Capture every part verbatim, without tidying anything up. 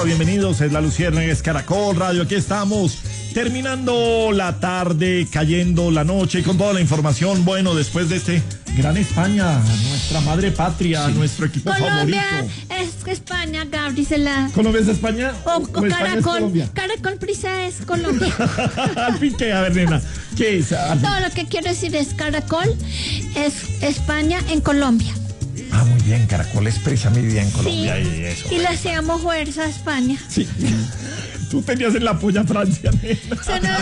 bienvenidos, es La Luciérnaga, es Caracol Radio, aquí estamos, terminando la tarde, cayendo la noche, con toda la información, bueno, después de este gran España, nuestra madre patria, sí. Nuestro equipo Colombia favorito. Es España, Gabri, se la... ¿Colombia es España? O, o, ¿O Caracol, Caracol Prisa es Colombia. Al fin, ¿qué? A ver, nena, ¿qué es? Todo lo que quiero decir es Caracol, es España en Colombia. Ah, muy bien, Caracol es Prisa, mi vida en Colombia, sí. Y eso. Y le hacíamos fuerza a España. Sí. Tú tenías en la polla Francia, nena. Se nos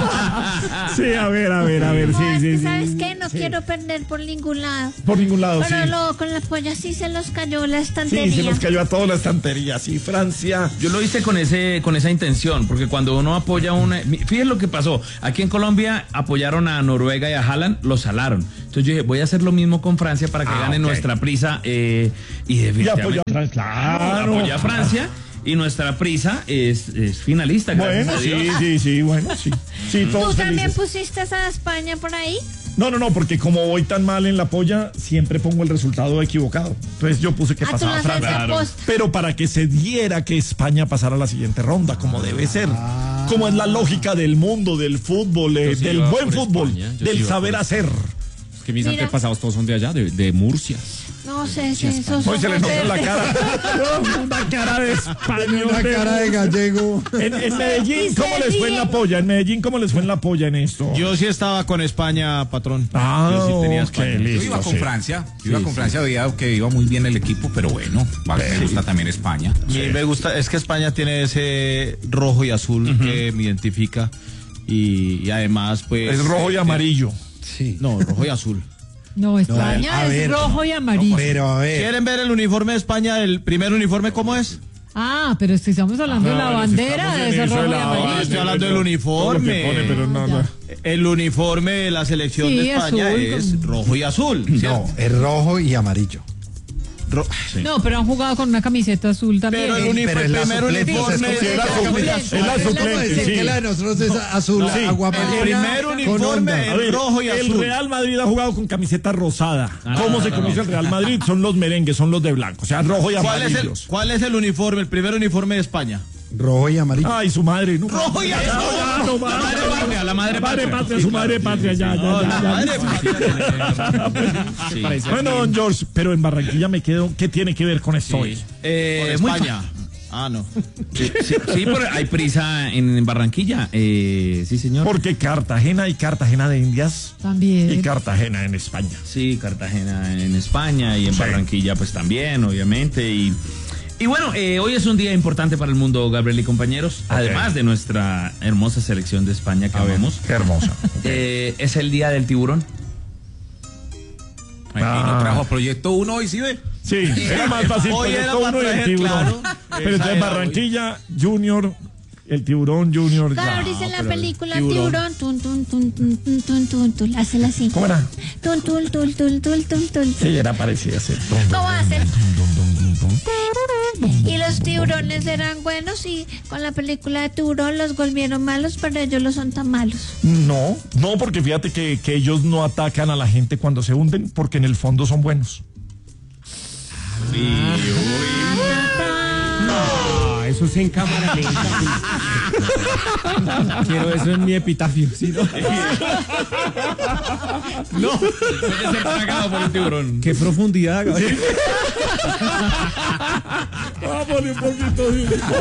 desco. Sí, a ver, a ver, a ver, no, sí, es sí, que, sí. ¿sabes qué? No sí. quiero perder por ningún lado. Por ningún lado, Pero sí. luego con la polla sí se los cayó la estantería. Sí, se nos cayó a toda la estantería, sí, Francia. Yo lo hice con ese, con esa intención, porque cuando uno apoya una... Fíjense lo que pasó. Aquí en Colombia apoyaron a Noruega y a Haaland, lo salaron. Entonces yo dije, voy a hacer lo mismo con Francia para que ah, gane okay. nuestra Prisa. Eh, y definitivamente... Y apoyó a Francia, claro. Apoyó a Francia. Y nuestra Prisa es, es finalista. Bueno, sí, sí, sí, bueno, sí. sí ¿Tú también felices. pusiste a España por ahí? No, no, no, porque como voy tan mal en la polla, siempre pongo el resultado equivocado. Entonces yo puse que ah, pasaba Francia. Claro. Pero para que se diera que España pasara a la siguiente ronda, como debe ser. Ah. Como es la lógica del mundo, del fútbol, eh, sí del buen fútbol, del sí saber por... hacer. Es que mis Mira. antepasados todos son de allá, de, de Murcia. No sé si sí, eso Hoy se le nota la cara. No, una cara de español. Una cara de gallego. En, en Medellín, ¿cómo les fue en la polla? En Medellín, ¿cómo les fue en la polla en esto? Yo sí estaba con España, patrón. Ah, yo sí tenía okay, España. Listo, yo iba con sí. Francia. Yo sí, iba con sí. Francia, veía que iba muy bien el equipo, pero bueno, me gusta también España. Sí. Me gusta, es que España tiene ese rojo y azul uh-huh. que me identifica. Y, y además, pues. Es rojo y amarillo. Sí. No, rojo y azul. No, España no, es ver, rojo y amarillo. Pero a ver. ¿Quieren ver el uniforme de España, el primer uniforme, cómo es? Ah, pero es que estamos hablando ah, de la bandera, de ese rojo y amarillo. Estoy hablando del uniforme. Pone, pero no, no. El uniforme de la selección sí, de España azul, es con... rojo y azul. No, es rojo y amarillo. Ro sí. No, pero han jugado con una camiseta azul también. Pero el, uniforme, el primer uniforme es la suplente. Sí, la de nosotros es azul, sí. agua El primer uniforme es rojo y azul. El Real Madrid ha jugado con camiseta rosada. Ah, ¿Cómo no, se no, conoce no. el Real Madrid? Son los merengues, son los de blanco, o sea, rojo y amarillo. ¿Cuál es el, cuál es el uniforme, el primer uniforme de España? Rojo y amarillo. Ay, su madre. No, rojo y azul. No, no, no, la madre patria, la madre patria. patria su madre patria, ya, ya, no, ya. La ya, madre patria. Sí. Bueno, don George, pero en Barranquilla me quedo. ¿Qué tiene que ver con esto hoy? Sí. Eh, España. Ah, no. Sí, sí, sí, pero hay Prisa en Barranquilla. Eh, sí, señor. Porque Cartagena y Cartagena de Indias. También. Y Cartagena en España. Sí, Cartagena en España y en sí. Barranquilla, pues también, obviamente. Y. Y bueno, eh, hoy es un día importante para el mundo, Gabriel y compañeros, okay. Además de nuestra hermosa selección de España que a amamos. Qué hermosa. Okay. Eh, es el día del tiburón. Aquí ah. nos trajo Proyecto uno hoy, ¿sí ve? Sí, era más fácil hoy Proyecto uno y el tiburón. Claro. Pero entonces Barranquilla, hoy. Junior, el tiburón Junior. Claro, dice en la película Tiburón, tun, tun, tun, tun, tun, tun, tun, tun, hazla así. ¿Cómo era? Tun, tun, tun, tun, tun, tun, tun. Sí, era parecida así. ¿Cómo hace? Y los tiburones eran buenos y con la película de Tiburón los volvieron malos, pero ellos no son tan malos. No, no, porque fíjate que, que ellos no atacan a la gente cuando se hunden, porque en el fondo son buenos. Sí, uy. No, eso es en cámara lenta. Quiero eso en mi epitafio. ¿Sí, no? No, puede ser tragado por un tiburón. Qué profundidad, Gabriel. Vamos un poquito.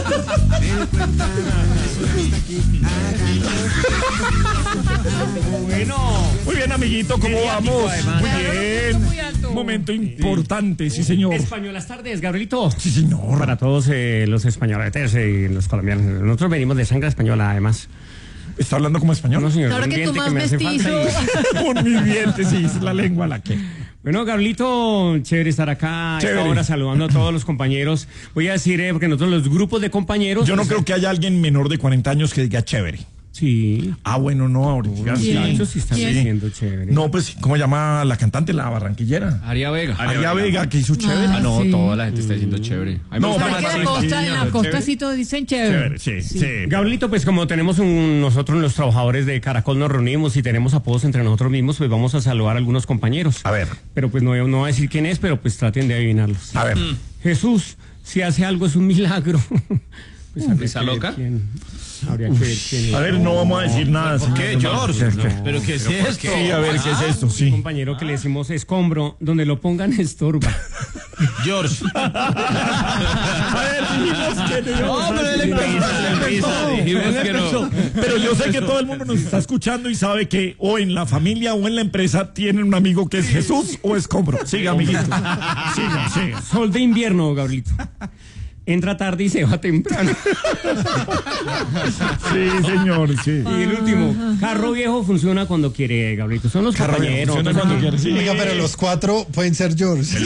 Bueno. Muy bien, amiguito, ¿cómo vamos? Muy bien. Un momento importante, sí, señor. Españolas tardes, Gabrielito. Sí, señor. Para todos eh, los españoletes y los colombianos. Nosotros venimos de sangre española, además. ¿Está hablando como español? No, señor. Ahora que tú más mestizo. Con mi diente, sí, es la lengua la que... Bueno, Gabrielito, chévere estar acá chévere. Ahora saludando a todos los compañeros. Voy a decir, eh, porque nosotros los grupos de compañeros... Yo no pues, creo que haya alguien menor de cuarenta años que diga chévere. Sí. Ah, bueno, no, ahorita. Sí, eso sí está diciendo chévere. No, pues, ¿cómo llama la cantante, la barranquillera? Aria Vega. Aria Vega, Vega, que hizo chévere. Ah, no, sí. toda la gente está diciendo chévere. A mí no, me gusta más en la costa, en la costa sí todos dicen chévere. Chévere, sí, sí. sí. Gabrielito, pues como tenemos un, nosotros los trabajadores de Caracol nos reunimos y tenemos apodos entre nosotros mismos, pues vamos a saludar a algunos compañeros. A ver. Pero pues no, no voy a decir quién es, pero pues traten de adivinarlos. A ver. Jesús si hace algo es un milagro. Pues habría ¿Esa que ver loca? quién- habría que ver quién- A ver, no vamos a decir nada. ¿Por qué, señor. George? No. ¿Pero qué es esto? Sí, a ver, ¿qué es esto? Un Sí. compañero que le decimos escombro, donde lo pongan estorba. George. A ver, dijimos que no íbamos a pero decir él nada. empezó, Él él empezó, empezó, dijimos él que no. empezó. Pero yo sé que todo el mundo nos está escuchando y sabe que o en la familia o en la empresa tienen un amigo que es Jesús o Escombro. Siga, amiguito. Siga, siga. Sol de invierno, Gabrielito. Entra tarde y se va temprano. Sí, señor, sí. Y el último, carro viejo funciona cuando quiere, Gabrielito. Son los Carro viejo compañeros. funciona cuando quiere, sí. Oiga, pero los cuatro pueden ser George.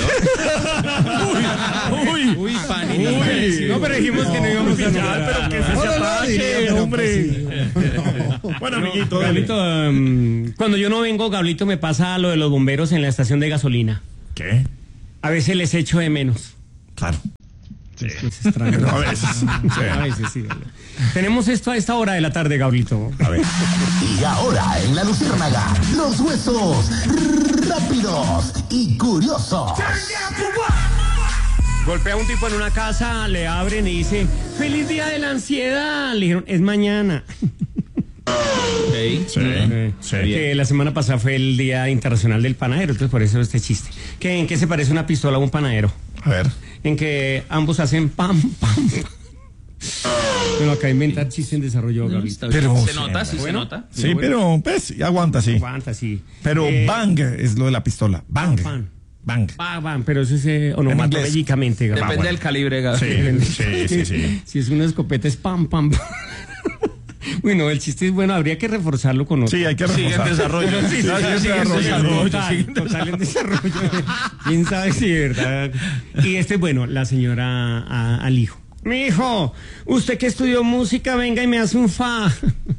Uy, Uy, Pani. uy. No, pero dijimos que no íbamos a Ya, pero que se No, no, no, ataque, diría, pero hombre. pues sí. Bueno, amiguito, dale. Gabrielito, um, cuando yo no vengo, Gabrielito, me pasa lo de los bomberos en la estación de gasolina. ¿Qué? A veces les echo de menos. Claro. Sí. Es extraño. A veces. A veces sí. Tenemos esto a esta hora de la tarde, Gabrielito. A ver. Y ahora en la Luciérnaga, los huesos rápidos y curiosos. Golpea a un tipo en una casa, le abren y dice, ¡feliz día de la ansiedad! Le dijeron, es mañana. Ok. Sí, sí. Que la semana pasada fue el Día Internacional del Panadero, entonces por eso este chiste. ¿Qué, ¿En qué se parece una pistola a un panadero? A ver. En que ambos hacen pam, pam, pam. Bueno, acá inventar chiste en desarrollo, Gabrielito. Pero, ¿Se nota? Sí, se Bueno. nota. Sí, pero pues aguanta, sí. Aguanta, sí. Pero Eh, bang es lo de la pistola. Bang. Pan. Bang. Pam, pam, pero eso es eh, onomatopéyicamente, Gabrielito. Depende del calibre, Gaby. Sí, sí, sí, sí. Si es una escopeta es pam, pam, pam. Uy, no, el chiste es bueno, habría que reforzarlo con otro. Sí, hay que Sigue en reforzar. desarrollo. Sí, sí, Sigue en sigue en desarrollo. Total, total en desarrollo. ¿Quién sabe si de verdad? Y este, bueno, la señora a- al hijo. Mi hijo, usted que estudió música, venga y me hace un fa.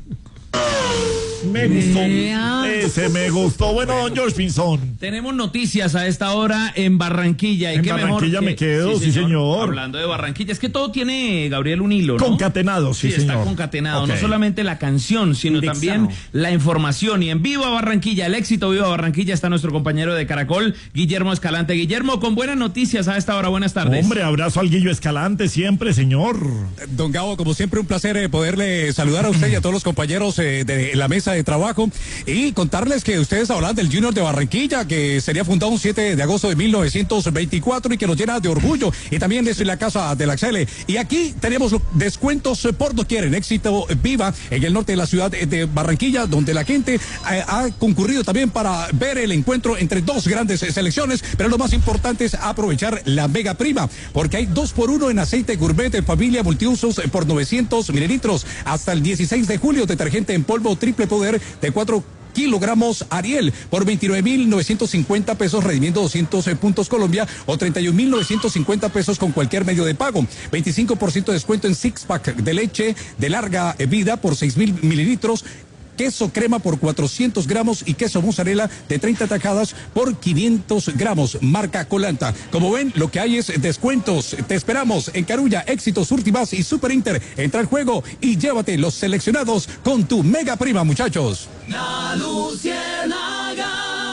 Me gustó. Vea. Ese me gustó. Bueno, don George Pinzón. Tenemos noticias a esta hora en Barranquilla. ¿Y En qué mejor Barranquilla que- me quedo, sí, señor. Hablando de Barranquilla, es que todo tiene, Gabriel, un hilo, ¿no? Concatenado, sí, Sí, está señor. concatenado. Ok. No solamente la canción, sino Indexado. también la información. Y en Viva Barranquilla, el éxito Viva Barranquilla, está nuestro compañero de Caracol, Guillermo Escalante. Guillermo, con buenas noticias a esta hora. Buenas tardes. Hombre, abrazo al Guillo Escalante siempre, señor. Don Gabo, como siempre, un placer eh, poderle saludar a usted y a todos los compañeros eh, de la mesa de trabajo y contarles que ustedes hablan del Junior de Barranquilla, que sería fundado un siete de agosto de mil novecientos veinticuatro y que nos llena de orgullo. Y también es la casa de la Xele. Y aquí tenemos descuentos eh, por doquier en Éxito Viva, en el norte de la ciudad de Barranquilla, donde la gente eh, ha concurrido también para ver el encuentro entre dos grandes eh, selecciones. Pero lo más importante es aprovechar la mega prima, porque hay dos por uno en aceite gourmet de familia multiusos eh, por novecientos mililitros. Hasta el dieciséis de julio, detergente en polvo triple poder de cuatro kilogramos Ariel por veintinueve mil novecientos cincuenta pesos, redimiendo doscientos puntos Colombia, o treinta y un mil novecientos cincuenta pesos con cualquier medio de pago. veinticinco por ciento de descuento en six pack de leche de larga vida por seis mil mililitros. Queso crema por cuatrocientos gramos y queso mozzarella de treinta tajadas por quinientos gramos, marca Colanta. Como ven, lo que hay es descuentos. Te esperamos en Carulla, Éxitos, Últimas y Super Inter. Entra al juego y llévate los seleccionados con tu mega prima, muchachos. La Luciérnaga.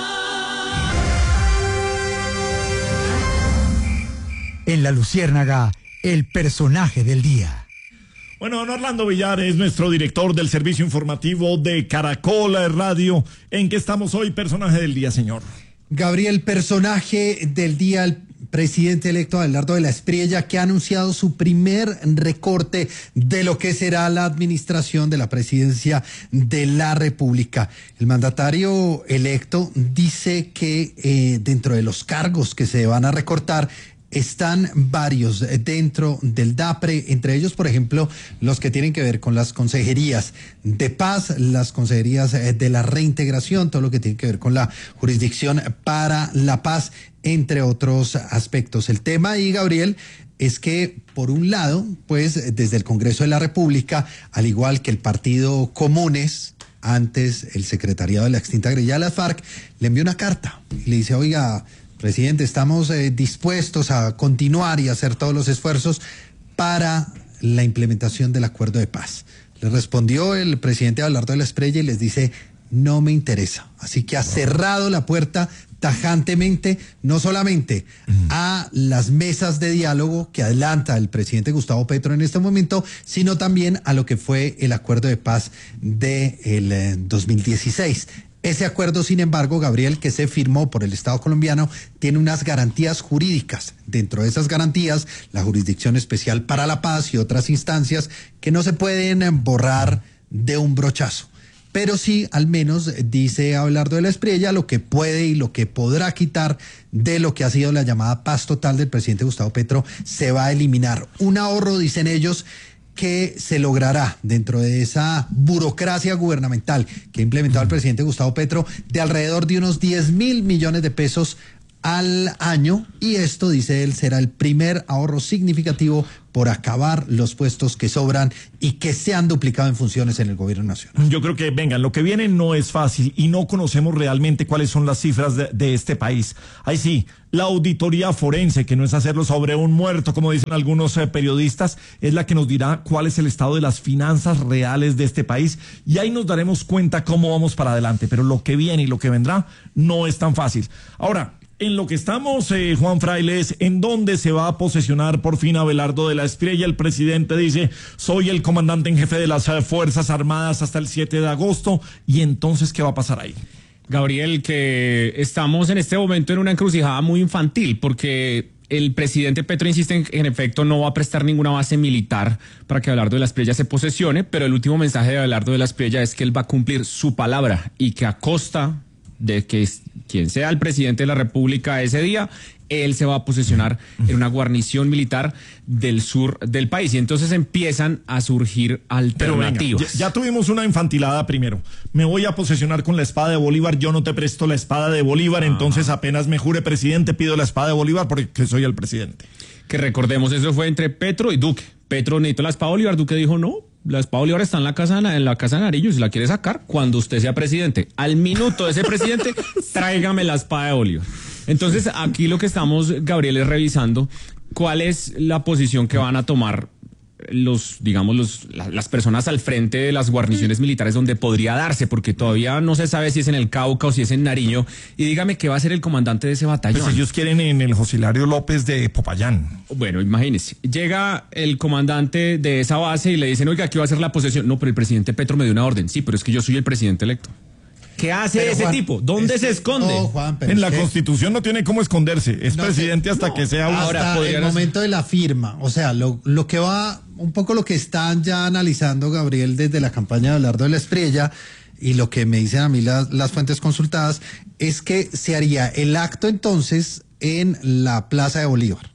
En La Luciérnaga, el personaje del día. Bueno, don Orlando Villar es nuestro director del servicio informativo de Caracol Radio. ¿En qué estamos hoy, personaje del día, señor? Gabriel, personaje del día, el presidente electo Abelardo de la Espriella, que ha anunciado su primer recorte de lo que será la administración de la presidencia de la República. El mandatario electo dice que eh, dentro de los cargos que se van a recortar están varios dentro del DAPRE, entre ellos, por ejemplo, los que tienen que ver con las consejerías de paz, las consejerías de la reintegración, todo lo que tiene que ver con la jurisdicción para la paz, entre otros aspectos. El tema ahí, Gabriel, es que, por un lado, pues desde el Congreso de la República, al igual que el Partido Comunes, antes el secretariado de la extinta guerrilla de las FARC, le envió una carta y le dice, oiga, presidente, estamos eh, dispuestos a continuar y hacer todos los esfuerzos para la implementación del acuerdo de paz. Le respondió el presidente Abelardo de la Espriella y les dice, no me interesa. Así que ha cerrado la puerta tajantemente, no solamente a las mesas de diálogo que adelanta el presidente Gustavo Petro en este momento, sino también a lo que fue el acuerdo de paz del de dos mil dieciséis. Ese acuerdo, sin embargo, Gabriel, que se firmó por el Estado colombiano, tiene unas garantías jurídicas. Dentro de esas garantías, la Jurisdicción Especial para la Paz y otras instancias que no se pueden borrar de un brochazo. Pero sí, al menos, dice Abelardo de la Espriella, lo que puede y lo que podrá quitar de lo que ha sido la llamada paz total del presidente Gustavo Petro se va a eliminar. Un ahorro, dicen ellos, que se logrará dentro de esa burocracia gubernamental que ha implementado el presidente Gustavo Petro de alrededor de unos diez mil millones de pesos al año, y esto, dice él, será el primer ahorro significativo por acabar los puestos que sobran y que se han duplicado en funciones en el gobierno nacional. Yo creo que, vengan, lo que viene no es fácil y no conocemos realmente cuáles son las cifras de, de este país. Ahí sí, la auditoría forense, que no es hacerlo sobre un muerto, como dicen algunos eh, periodistas, es la que nos dirá cuál es el estado de las finanzas reales de este país, y ahí nos daremos cuenta cómo vamos para adelante. Pero lo que viene y lo que vendrá no es tan fácil. Ahora, en lo que estamos, eh, Juan Frailes, ¿en dónde se va a posesionar por fin Abelardo de la Espriella? El presidente dice, soy el comandante en jefe de las eh, Fuerzas Armadas hasta el siete de agosto. ¿Y entonces qué va a pasar ahí? Gabriel, que estamos en este momento en una encrucijada muy infantil, porque el presidente Petro insiste en que en efecto no va a prestar ninguna base militar para que Abelardo de la Espriella se posesione, pero el último mensaje de Abelardo de la Espriella es que él va a cumplir su palabra y que a costa de que quien sea el presidente de la República ese día, él se va a posesionar en una guarnición militar del sur del país. Y entonces empiezan a surgir alternativas. Venga, ya, ya tuvimos una infantilada primero. Me voy a posesionar con la espada de Bolívar, yo no te presto la espada de Bolívar, ah. entonces apenas me jure presidente pido la espada de Bolívar porque soy el presidente. Que recordemos, eso fue entre Petro y Duque. Petro necesitó la espada de Bolívar, Duque dijo no. La espada Bolívar está en la casa en la casa de Nariño, si la quiere sacar, cuando usted sea presidente. Al minuto de ese presidente, tráigame la espada de Bolívar. Entonces, aquí lo que estamos, Gabriel, es revisando cuál es la posición que van a tomar los, digamos, los, la, las personas al frente de las guarniciones militares donde podría darse, porque todavía no se sabe si es en el Cauca o si es en Nariño. Y dígame qué va a ser el comandante de ese batallón. Pues ellos quieren en el José Hilario López de Popayán. Bueno, imagínese, llega el comandante de esa base y le dicen, oiga, aquí va a ser la posesión. No, pero el presidente Petro me dio una orden. Sí, pero es que yo soy el presidente electo. ¿Qué hace pero, ese Juan, tipo? ¿Dónde es se esconde? No, Juan, en la Constitución no tiene cómo esconderse. Es no presidente sé, hasta no, que sea hasta ahora. Hasta el momento de la firma. O sea, lo, lo que va, un poco lo que están ya analizando, Gabriel, desde la campaña de Abelardo de la Espriella, y lo que me dicen a mí las, las fuentes consultadas, es que se haría el acto entonces en la Plaza de Bolívar,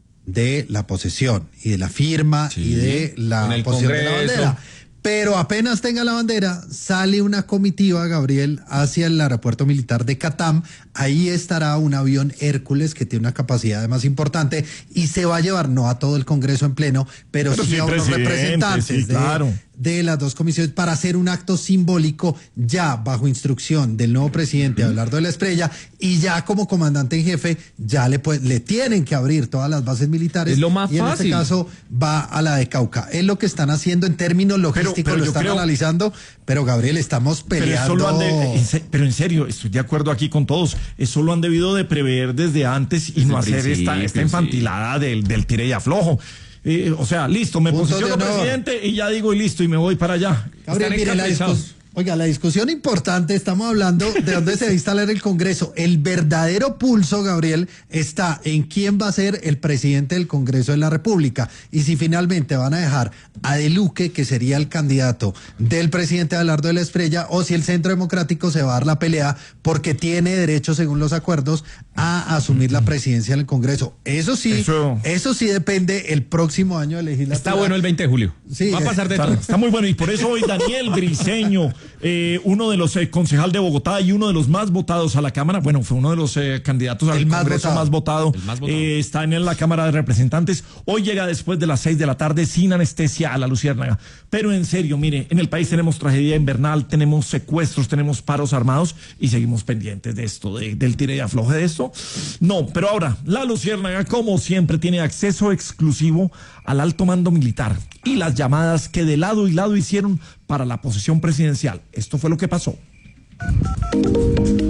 de la posesión y de la firma sí, y de la posesión de la bandera. Pero apenas tenga la bandera, sale una comitiva, Gabriel, hacia el aeropuerto militar de Catam. Ahí estará un avión Hércules que tiene una capacidad más importante y se va a llevar, no a todo el Congreso en pleno, pero, pero sí, sí a unos representantes sí, claro. de, de las dos comisiones para hacer un acto simbólico ya bajo instrucción del nuevo presidente, uh-huh. Abelardo de la Espriella, y ya como comandante en jefe ya le, pues, le tienen que abrir todas las bases militares. Es lo más y en fácil. este caso va a la de Cauca. Es lo que están haciendo en términos logísticos, pero, pero lo están creo... analizando, pero Gabriel, estamos peleando. Pero, de, pero en serio, estoy de acuerdo aquí con todos. Eso lo han debido de prever desde antes y desde no hacer esta, esta infantilada sí. del, del tire y aflojo. Eh, o sea, listo, me Punto posiciono presidente y ya digo y listo y me voy para allá. Gabriel, mire, la discusión. Oiga, la discusión importante, estamos hablando de dónde se va a instalar el Congreso. El verdadero pulso, Gabriel, está en quién va a ser el presidente del Congreso de la República. Y si finalmente van a dejar a De Luque, que sería el candidato del presidente Abelardo de la Espriella, o si el Centro Democrático se va a dar la pelea porque tiene derecho, según los acuerdos, a asumir la presidencia del Congreso. Eso sí, eso, eso sí depende el próximo año de legislatura. Está bueno el veinte de julio. Sí, va a pasar de está, todo. Está muy bueno y por eso hoy Daniel Briceño, Eh, uno de los eh, concejal de Bogotá y uno de los más votados a la Cámara, bueno, fue uno de los eh, candidatos al más Congreso votado. más votado, más votado. Eh, está en la Cámara de Representantes. Hoy llega después de las seis de la tarde sin anestesia a la Luciérnaga. Pero en serio, mire, en el país tenemos tragedia invernal, tenemos secuestros, tenemos paros armados y seguimos pendientes de esto, de, del tire y afloje de esto. No, pero ahora, la Luciérnaga, como siempre, tiene acceso exclusivo al alto mando militar y las llamadas que de lado y lado hicieron para la posesión presidencial. Esto fue lo que pasó.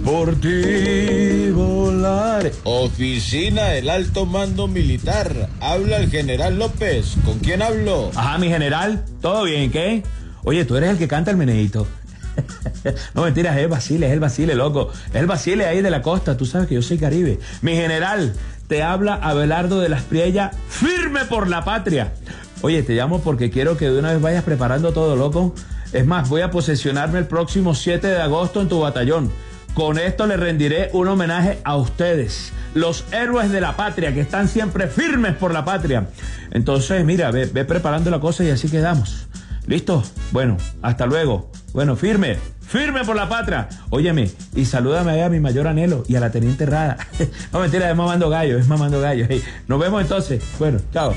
por ti volaré. Oficina del Alto Mando Militar. Habla el general López. ¿Con quién hablo? Ajá, mi general. ¿Todo bien, qué? Oye, tú eres el que canta el meneíto. No, mentiras, es el Basile, es el Basile, loco. Es el Basile ahí de la costa. Tú sabes que yo soy Caribe. Mi general, te habla Abelardo de la Espriella, firme por la patria. Oye, te llamo porque quiero que de una vez vayas preparando todo, loco. Es más, voy a posesionarme el próximo siete de agosto en tu batallón. Con esto le rendiré un homenaje a ustedes, los héroes de la patria, que están siempre firmes por la patria. Entonces, mira, ve, ve preparando la cosa y así quedamos. ¿Listo? Bueno, hasta luego. Bueno, firme, firme por la patria. Óyeme, y salúdame ahí a mi mayor anhelo y a la teniente Rada. No, mentira, es mamando gallo, es mamando gallo. Hey, nos vemos entonces. Bueno, chao.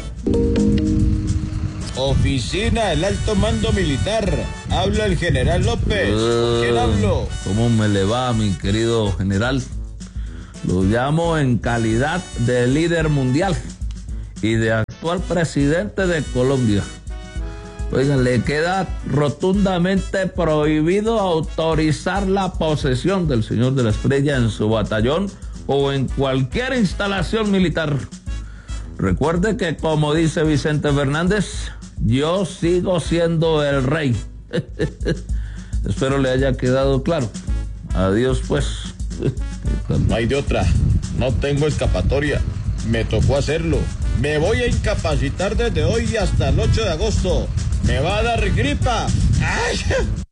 Oficina del Alto Mando Militar. Habla el general López. ¿Con quién hablo? ¿Cómo me le va, mi querido general? Lo llamo en calidad de líder mundial y de actual presidente de Colombia. Oiga, le queda rotundamente prohibido autorizar la posesión del señor de la Espriella en su batallón o en cualquier instalación militar. Recuerde que, como dice Vicente Fernández, yo sigo siendo el rey. Espero le haya quedado claro. Adiós, pues. No hay de otra. No tengo escapatoria. Me tocó hacerlo. Me voy a incapacitar desde hoy hasta el ocho de agosto. Me va a dar gripa. ¡Ay!